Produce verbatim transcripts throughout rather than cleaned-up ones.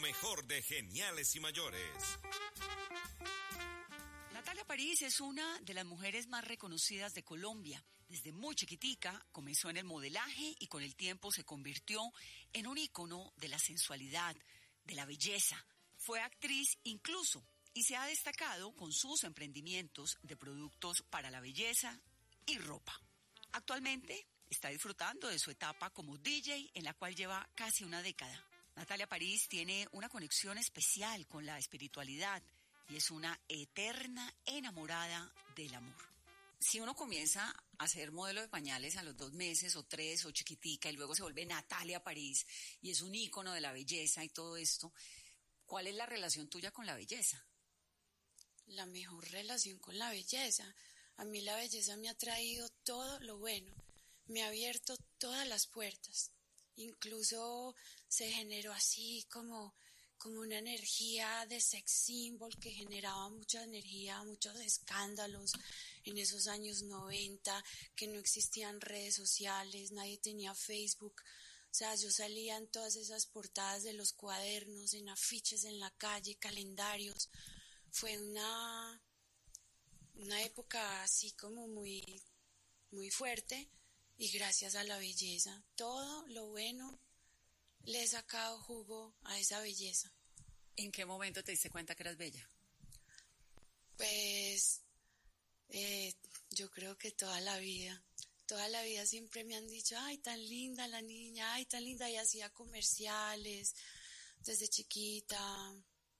mejor de Geniales y Mayores. Natalia París es una de las mujeres más reconocidas de Colombia. Desde muy chiquitica comenzó en el modelaje y con el tiempo se convirtió en un ícono de la sensualidad, de la belleza. Fue actriz incluso y se ha destacado con sus emprendimientos de productos para la belleza y ropa. Actualmente está disfrutando de su etapa como D J, en la cual lleva casi una década. Natalia París tiene una conexión especial con la espiritualidad y es una eterna enamorada del amor. Si uno comienza a ser modelo de pañales a los dos meses o tres o chiquitica y luego se vuelve Natalia París y es un ícono de la belleza y todo esto, ¿cuál es la relación tuya con la belleza? La mejor relación con la belleza. A mí la belleza me ha traído todo lo bueno, me ha abierto todas las puertas. Incluso se generó así como, como una energía de sex symbol que generaba mucha energía, muchos escándalos en esos años noventa, que no existían redes sociales, nadie tenía Facebook. O sea, yo salía en todas esas portadas de los cuadernos, en afiches en la calle, calendarios. Fue una, una época así como muy, muy fuerte. Y gracias a la belleza, todo lo bueno le he sacado jugo a esa belleza. ¿En qué momento te diste cuenta que eras bella? Pues eh, yo creo que toda la vida, toda la vida siempre me han dicho, ay, tan linda la niña, ay, tan linda, y hacía comerciales desde chiquita.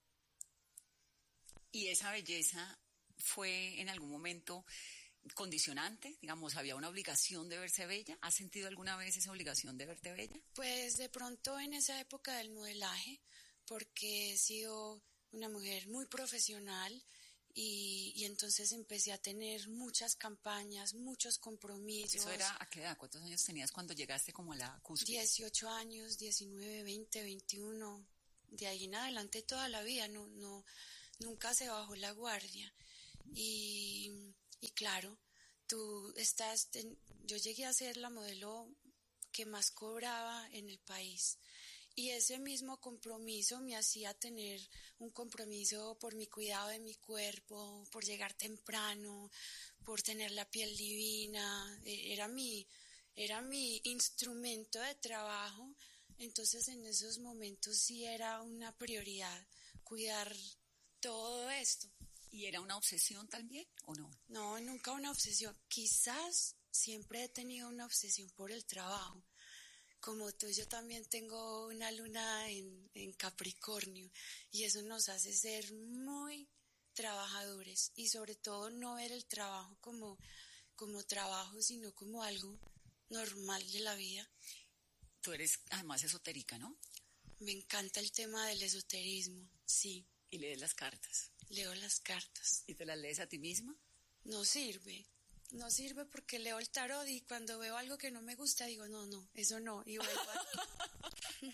¿Y esa belleza fue en algún momento condicionante? Digamos, ¿había una obligación de verse bella? ¿Has sentido alguna vez esa obligación de verte bella? Pues de pronto en esa época del modelaje, porque he sido una mujer muy profesional y, y entonces empecé a tener muchas campañas, muchos compromisos. ¿Eso era a qué edad? ¿Cuántos años tenías cuando llegaste como a la cúspide? dieciocho años, diecinueve, veinte, veintiuno. De ahí en adelante toda la vida, no, no, nunca se bajó la guardia. Y... Y claro, tú estás, ten, yo llegué a ser la modelo que más cobraba en el país y ese mismo compromiso me hacía tener un compromiso por mi cuidado de mi cuerpo, por llegar temprano, por tener la piel divina, era mi, era mi instrumento de trabajo. Entonces en esos momentos sí era una prioridad cuidar todo esto. ¿Y era una obsesión también o no? No, nunca una obsesión. Quizás siempre he tenido una obsesión por el trabajo. Como tú, yo también tengo una luna en, en Capricornio y eso nos hace ser muy trabajadores y sobre todo no ver el trabajo como, como trabajo, sino como algo normal de la vida. Tú eres además esotérica, ¿no? Me encanta el tema del esoterismo, sí. ¿Y lees las cartas? Leo las cartas. ¿Y te las lees a ti misma? No sirve, no sirve porque leo el tarot y cuando veo algo que no me gusta digo, no, no, eso no, y vuelvo a...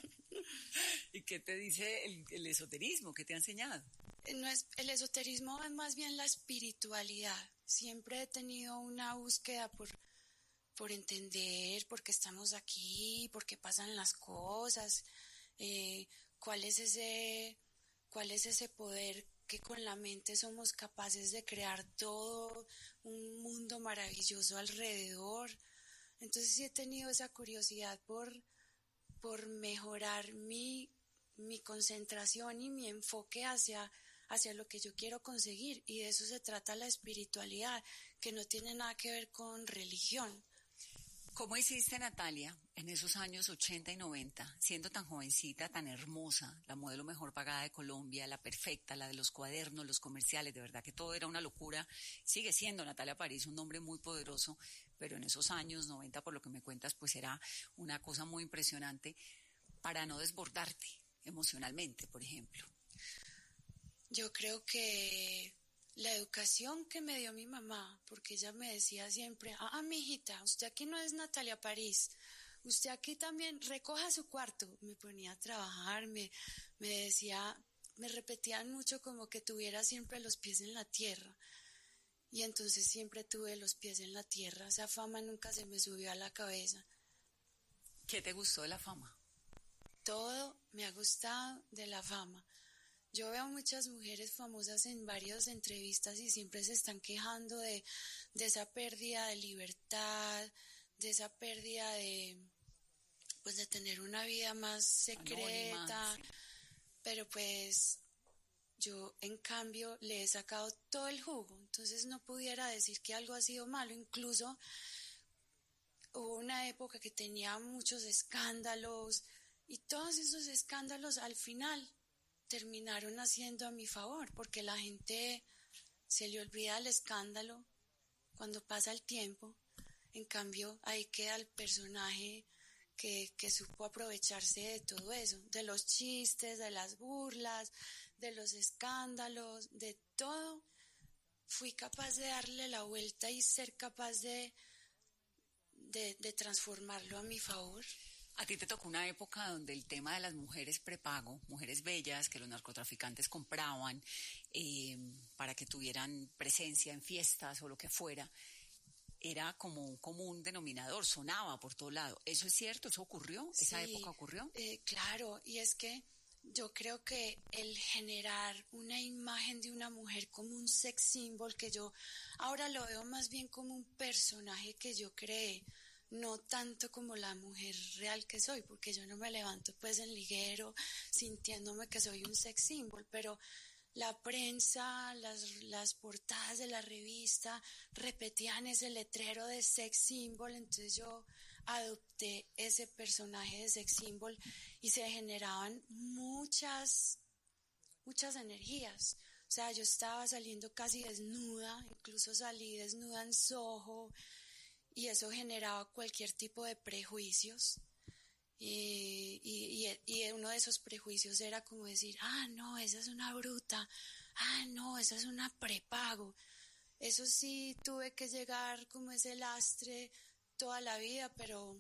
¿Y qué te dice el, el esoterismo? ¿Qué te ha enseñado? No es, el esoterismo es más bien la espiritualidad. Siempre he tenido una búsqueda por, por entender por qué estamos aquí, por qué pasan las cosas, eh, cuál es ese, cuál es ese poder que con la mente somos capaces de crear todo un mundo maravilloso alrededor. Entonces sí he tenido esa curiosidad por, por mejorar mi, mi concentración y mi enfoque hacia, hacia lo que yo quiero conseguir, y de eso se trata la espiritualidad, que no tiene nada que ver con religión. ¿Cómo hiciste, Natalia, en esos años ochenta y noventa, siendo tan jovencita, tan hermosa, la modelo mejor pagada de Colombia, la perfecta, la de los cuadernos, los comerciales, de verdad que todo era una locura? Sigue siendo Natalia París un nombre muy poderoso, pero en esos años noventa, por lo que me cuentas, pues era una cosa muy impresionante para no desbordarte emocionalmente, por ejemplo. Yo creo que la educación que me dio mi mamá, porque ella me decía siempre, ah, mijita, usted aquí no es Natalia París, usted aquí también recoja su cuarto. Me ponía a trabajar, me, me decía, me repetían mucho como que tuviera siempre los pies en la tierra. Y entonces siempre tuve los pies en la tierra, esa fama nunca se me subió a la cabeza. ¿Qué te gustó de la fama? todo me ha gustado de la fama. Yo veo muchas mujeres famosas en varias entrevistas y siempre se están quejando de, de esa pérdida de libertad, de esa pérdida de, pues de tener una vida más secreta. Anónima, sí. Pero pues yo en cambio le he sacado todo el jugo, entonces no pudiera decir que algo ha sido malo. Incluso hubo una época que tenía muchos escándalos y todos esos escándalos al final terminaron haciendo a mi favor, porque la gente se le olvida el escándalo cuando pasa el tiempo. En cambio, ahí queda el personaje que, que supo aprovecharse de todo eso, de los chistes, de las burlas, de los escándalos, de todo. Fui capaz de darle la vuelta y ser capaz de, de, de transformarlo a mi favor. A ti te tocó una época donde el tema de las mujeres prepago, mujeres bellas que los narcotraficantes compraban eh, para que tuvieran presencia en fiestas o lo que fuera, era como un común denominador, sonaba por todo lado. ¿Eso es cierto? ¿Eso ocurrió? ¿Esa Sí, época ocurrió? Eh, claro, y es que yo creo que el generar una imagen de una mujer como un sex symbol, que yo ahora lo veo más bien como un personaje que yo creé, no tanto como la mujer real que soy, porque yo no me levanto pues en liguero sintiéndome que soy un sex symbol, pero la prensa, las, las portadas de la revista repetían ese letrero de sex symbol, entonces yo adopté ese personaje de sex symbol y se generaban muchas, muchas energías. O sea, yo estaba saliendo casi desnuda, incluso salí desnuda en Soho, y eso generaba cualquier tipo de prejuicios. Y, y, y uno de esos prejuicios era como decir, ah, no, esa es una bruta, ah, no, esa es una prepago. Eso sí, tuve que llegar como ese lastre toda la vida, pero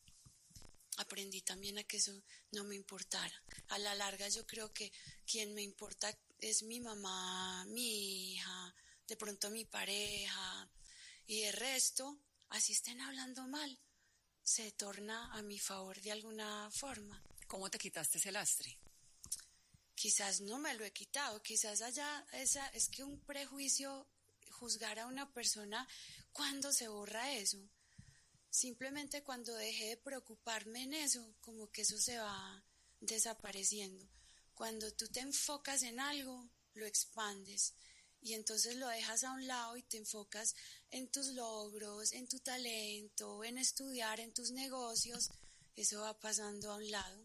aprendí también a que eso no me importara. A la larga yo creo que quien me importa es mi mamá, mi hija, de pronto mi pareja, y el resto, así estén hablando mal, se torna a mi favor de alguna forma. ¿Cómo te quitaste ese lastre? Quizás no me lo he quitado, quizás allá esa, es que un prejuicio, juzgar a una persona, ¿cuándo se borra eso? Simplemente cuando dejé de preocuparme en eso, como que eso se va desapareciendo. Cuando tú te enfocas en algo, lo expandes. Y entonces lo dejas a un lado y te enfocas en tus logros, en tu talento, en estudiar, en tus negocios. Eso va pasando a un lado.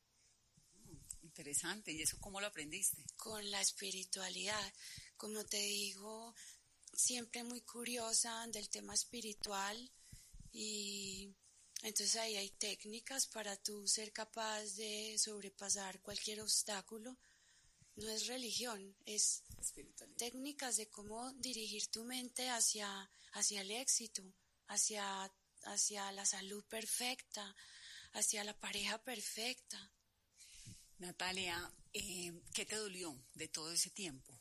Interesante. ¿Y eso cómo lo aprendiste? Con la espiritualidad. Como te digo, siempre muy curiosa del tema espiritual. Y entonces ahí hay técnicas para tú ser capaz de sobrepasar cualquier obstáculo. No es religión, es técnicas de cómo dirigir tu mente hacia, hacia el éxito, hacia, hacia la salud perfecta, hacia la pareja perfecta. Natalia, eh, ¿qué te dolió de todo ese tiempo?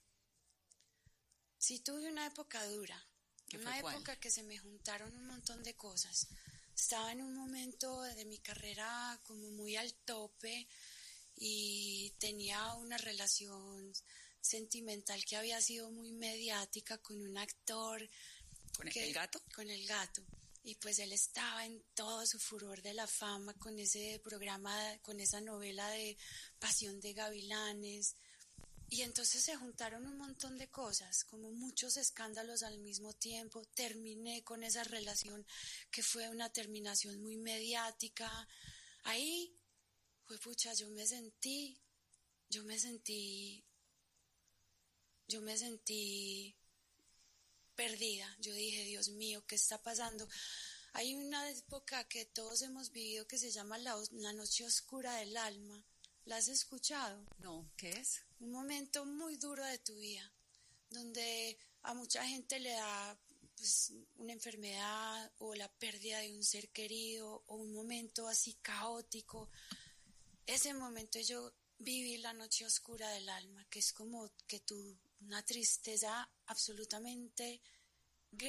Sí, tuve una época dura, una ¿Cuál? época que se me juntaron un montón de cosas. Estaba en un momento de mi carrera como muy al tope y tenía una relación sentimental que había sido muy mediática con un actor. ¿Con que, el gato? Con el gato. Y pues él estaba en todo su furor de la fama con ese programa, con esa novela de Pasión de Gavilanes. Y entonces se juntaron un montón de cosas, como muchos escándalos al mismo tiempo. Terminé con esa relación que fue una terminación muy mediática. Ahí, pues pucha, yo me sentí, yo me sentí, yo me sentí perdida. Yo dije, Dios mío, ¿qué está pasando? Hay una época que todos hemos vivido que se llama la, la noche oscura del alma. ¿La has escuchado? No, ¿qué es? Un momento muy duro de tu vida, donde a mucha gente le da pues, una enfermedad o la pérdida de un ser querido o un momento así caótico. Ese momento yo viví la noche oscura del alma, que es como que tú, una tristeza absolutamente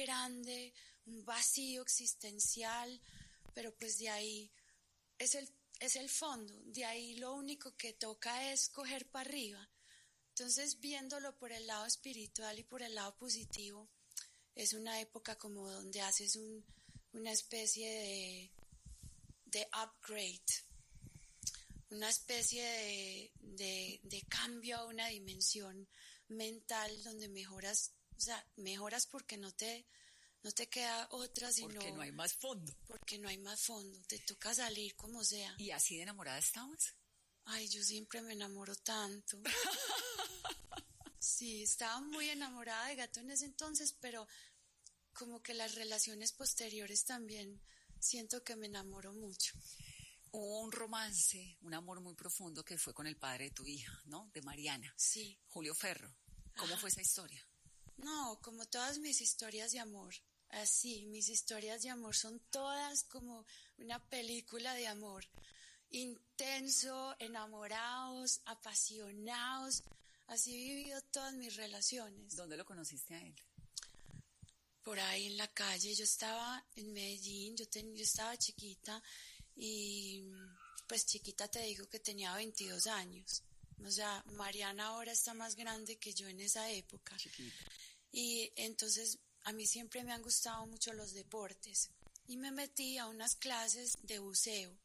grande, un vacío existencial, pero pues de ahí es el es el fondo, de ahí lo único que toca es coger para arriba. Entonces, viéndolo por el lado espiritual y por el lado positivo, es una época como donde haces un, una especie de, de upgrade, una especie de, de, de cambio a una dimensión mental donde mejoras, o sea, mejoras porque no te, no te queda otra, sino... Porque no hay más fondo. Porque no hay más fondo, te toca salir como sea. ¿Y así de enamorada estabas? Ay, yo siempre me enamoro tanto. Sí, estaba muy enamorada de Gato en ese entonces, pero como que las relaciones posteriores también siento que me enamoro mucho. Hubo un romance, un amor muy profundo que fue con el padre de tu hija, ¿no? De Mariana. Sí. Julio Ferro. ¿Cómo Ajá. fue esa historia? No, como todas mis historias de amor. Así, mis historias de amor son todas como una película de amor. Intenso, enamorados, apasionados. Así he vivido todas mis relaciones. ¿Dónde lo conociste a él? Por ahí en la calle. Yo estaba en Medellín, yo, ten, yo estaba chiquita y pues chiquita te digo que tenía veintidós años. O sea, Mariana ahora está más grande que yo en esa época. Chiquita. Y entonces a mí siempre me han gustado mucho los deportes y me metí a unas clases de buceo.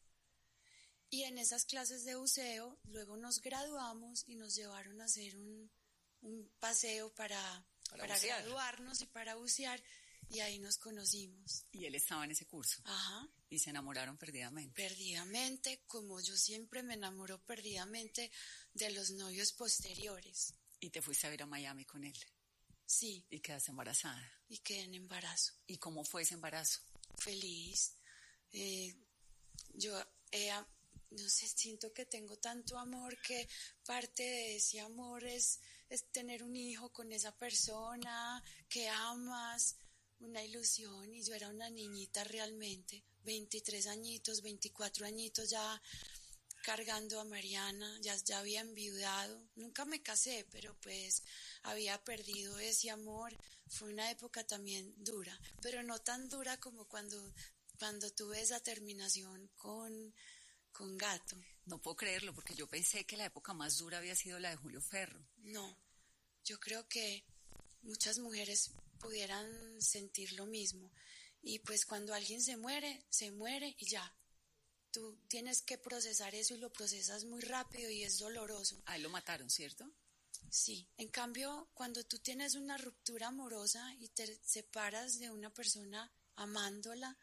Y en esas clases de buceo luego nos graduamos y nos llevaron a hacer un, un paseo para, para, para graduarnos y para bucear, y ahí nos conocimos. Y él estaba en ese curso. Ajá. Y se enamoraron perdidamente. Perdidamente, como yo siempre me enamoro perdidamente de los novios posteriores. ¿Y te fuiste a ver a Miami con él? Sí. ¿Y quedaste embarazada? Y quedé en embarazo. ¿Y cómo fue ese embarazo? Feliz. Eh, yo, eh, no sé, siento que tengo tanto amor que parte de ese amor es, es tener un hijo con esa persona que amas, una ilusión. Y yo era una niñita realmente, veintitrés añitos, veinticuatro añitos ya cargando a Mariana, ya, ya había enviudado, nunca me casé, pero pues había perdido ese amor. Fue una época también dura, pero no tan dura como cuando, cuando tuve esa terminación con, con Gato. No puedo creerlo, porque yo pensé que la época más dura había sido la de Julio Ferro. No, yo creo que muchas mujeres pudieran sentir lo mismo, y pues cuando alguien se muere, se muere y ya. Tú tienes que procesar eso y lo procesas muy rápido y es doloroso. A él lo mataron, ¿cierto? Sí. En cambio, cuando tú tienes una ruptura amorosa y te separas de una persona amándola,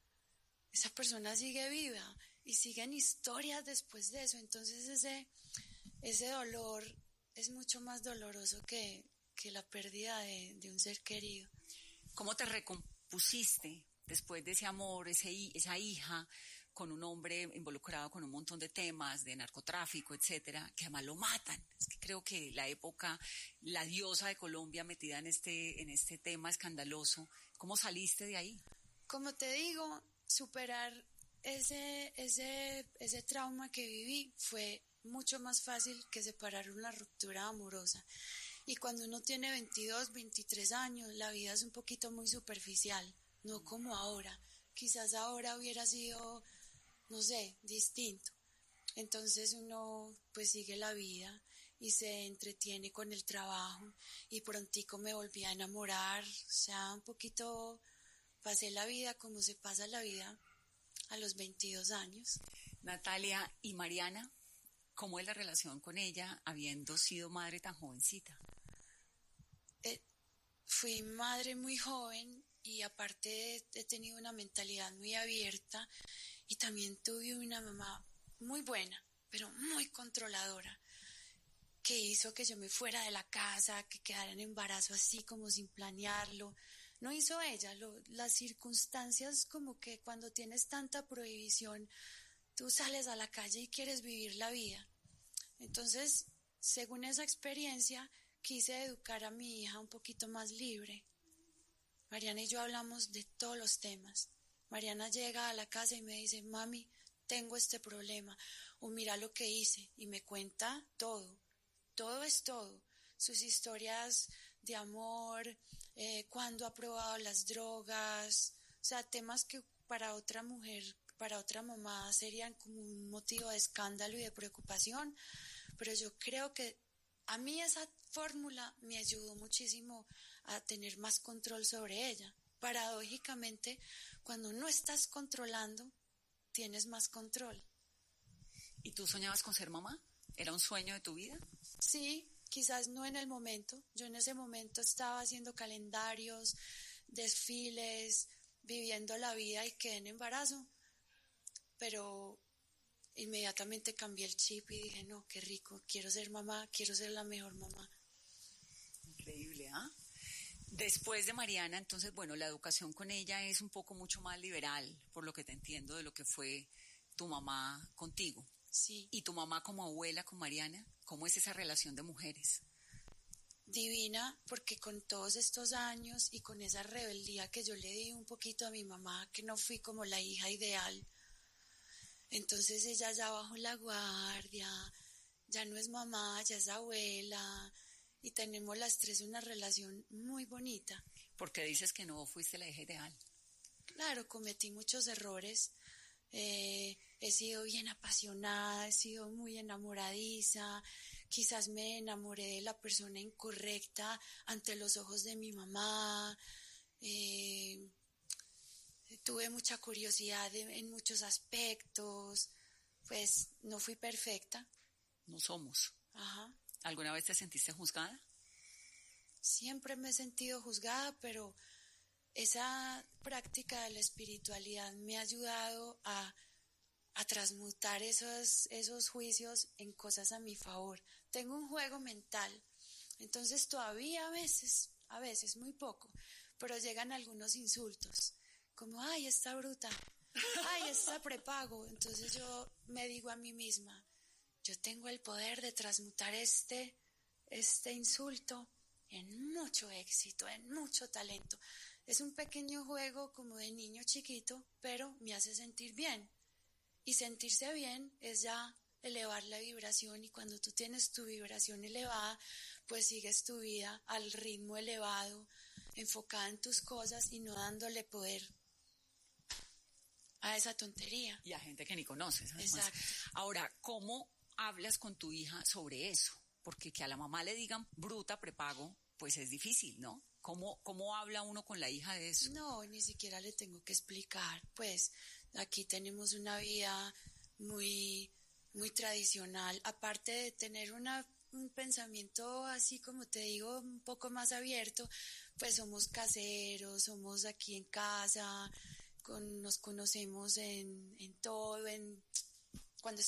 esa persona sigue viva y siguen historias después de eso. Entonces ese, ese dolor es mucho más doloroso que, que la pérdida de, de un ser querido. ¿Cómo te recompusiste después de ese amor, ese, esa hija, con un hombre involucrado con un montón de temas de narcotráfico, etcétera, que además lo matan? Es que creo que la época, la diosa de Colombia metida en este, en este tema escandaloso. ¿Cómo saliste de ahí? Como te digo, superar ese, ese, ese trauma que viví fue mucho más fácil que separar una ruptura amorosa. Y cuando uno tiene veintidós, veintitrés años, la vida es un poquito muy superficial, no como ahora. Quizás ahora hubiera sido, no sé, distinto. Entonces uno pues sigue la vida y se entretiene con el trabajo, y prontico me volví a enamorar. O sea, un poquito pasé la vida como se pasa la vida a los veintidós años. Natalia, ¿y Mariana? ¿Cómo es la relación con ella habiendo sido madre tan jovencita? Eh, fui madre muy joven y aparte he tenido una mentalidad muy abierta, y también tuve una mamá muy buena, pero muy controladora, que hizo que yo me fuera de la casa, que quedara en embarazo así como sin planearlo. No hizo ella, lo, las circunstancias, como que cuando tienes tanta prohibición, tú sales a la calle y quieres vivir la vida. Entonces, según esa experiencia, quise educar a mi hija un poquito más libre. Mariana y yo hablamos de todos los temas. Mariana llega a la casa y me dice: mami, tengo este problema, o mira lo que hice, y me cuenta todo, todo es todo, sus historias de amor, eh, cuando ha probado las drogas, o sea, temas que para otra mujer para otra mamá serían como un motivo de escándalo y de preocupación, pero yo creo que a mí esa fórmula me ayudó muchísimo a tener más control sobre ella. Paradójicamente, cuando no estás controlando, tienes más control. ¿Y tú soñabas con ser mamá? ¿Era un sueño de tu vida? Sí, quizás no en el momento. Yo en ese momento estaba haciendo calendarios, desfiles, viviendo la vida y quedé en embarazo. Pero inmediatamente cambié el chip y dije, no, qué rico, quiero ser mamá, quiero ser la mejor mamá. Increíble, ¿ah? ¿eh? Después de Mariana, entonces, bueno, la educación con ella es un poco mucho más liberal, por lo que te entiendo de lo que fue tu mamá contigo. Sí. ¿Y tu mamá como abuela con Mariana? ¿Cómo es esa relación de mujeres? Divina, porque con todos estos años y con esa rebeldía que yo le di un poquito a mi mamá, que no fui como la hija ideal, entonces ella ya bajó la guardia, ya no es mamá, ya es abuela, y tenemos las tres una relación muy bonita. ¿Por qué dices que no fuiste la hija ideal? Claro, cometí muchos errores, eh, he sido bien apasionada, he sido muy enamoradiza, quizás me enamoré de la persona incorrecta ante los ojos de mi mamá, eh, tuve mucha curiosidad en, en muchos aspectos, pues no fui perfecta. No somos. Ajá. ¿Alguna vez te sentiste juzgada? Siempre me he sentido juzgada, pero esa práctica de la espiritualidad me ha ayudado a, a transmutar esos, esos juicios en cosas a mi favor. Tengo un juego mental, entonces todavía a veces, a veces muy poco, pero llegan algunos insultos, como, ay, esta bruta, ay, esta prepago. Entonces yo me digo a mí misma, yo tengo el poder de transmutar este, este insulto en mucho éxito, en mucho talento. Es un pequeño juego como de niño chiquito, pero me hace sentir bien. Y sentirse bien es ya elevar la vibración, y cuando tú tienes tu vibración elevada, pues sigues tu vida al ritmo elevado, enfocada en tus cosas y no dándole poder a esa tontería. Y a gente que ni conoces. Exacto. Ahora, ¿cómo hablas con tu hija sobre eso? Porque que a la mamá le digan bruta, prepago, pues es difícil, ¿no? ¿Cómo, cómo habla uno con la hija de eso? No, ni siquiera le tengo que explicar. Pues aquí tenemos una vida muy, muy tradicional. Aparte de tener una, un pensamiento así, como te digo, un poco más abierto, pues somos caseros, somos aquí en casa, con, nos conocemos en, en todo, en